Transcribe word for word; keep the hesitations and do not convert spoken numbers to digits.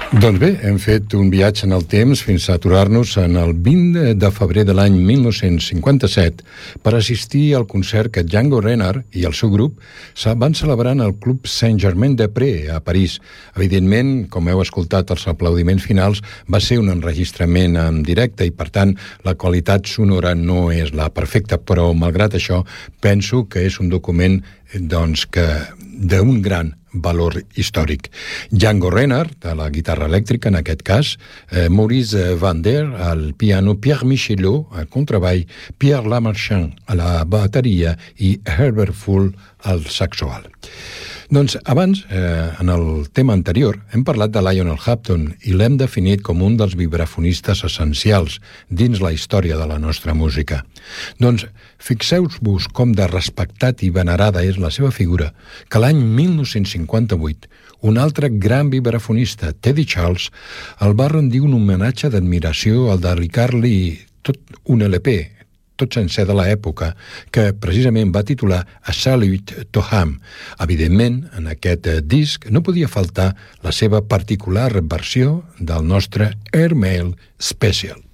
Doncs bé, hem fet un viatge en el temps fins a aturar-nos en el vint de febrer de l'any mil nou-cents cinquanta-set per assistir al concert que Django Reinhardt i el seu grup van celebrar en el Club Saint-Germain-des-Prés a París. Evidentment, com heu escoltat els aplaudiments finals, va ser un enregistrament en directe i, per tant, la qualitat sonora no és la perfecta, però, malgrat això, penso que és un document doncs, que d'un gran valor històric. Django Reinhardt, a la guitarra elèctrica, en aquest cas, eh, Maurice Vander, al piano, Pierre Michelot, al contraball, Pierre Lamarchand, a la bateria i Herbert Full, al saxo alt. Doncs abans, eh, en el tema anterior, hem parlat de Lionel Hampton i l'hem definit com un dels vibrafonistes essencials dins la història de la nostra música. Doncs fixeu-vos com de respectat i venerada és la seva figura, que l'any mil nou-cents cinquanta-vuit un altre gran vibrafonista, Teddy Charles, el va rendir un homenatge d'admiració al dedicar-li tot un L P, tot sencer de l'època, que precisament va titular A Salute to Ham. Evidentment, en aquest disc no podia faltar la seva particular versió del nostre Airmail Special.